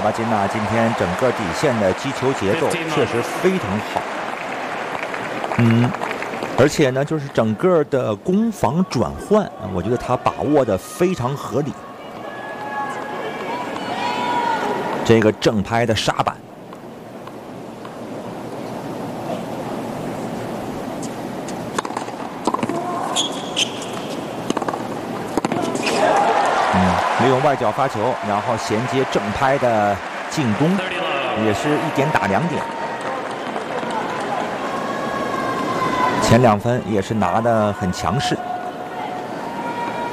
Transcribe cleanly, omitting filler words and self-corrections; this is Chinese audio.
巴金娜今天整个底线的击球节奏确实非常好。而且呢，就是整个的攻防转换，我觉得他把握的非常合理。这个正拍的杀板，利用外角发球，然后衔接正拍的进攻，也是1点打2点。前2分也是拿得很强势。